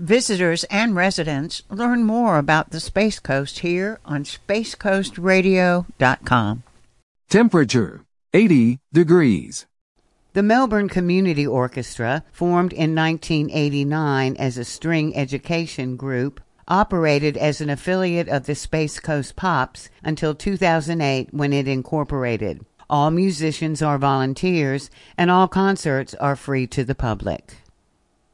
Visitors and residents learn more about the Space Coast here on spacecoastradio.com. Temperature, 80 degrees. The Melbourne Community Orchestra, formed in 1989 as a string education group, operated as an affiliate of the Space Coast Pops until 2008 when it incorporated. All musicians are volunteers, and all concerts are free to the public.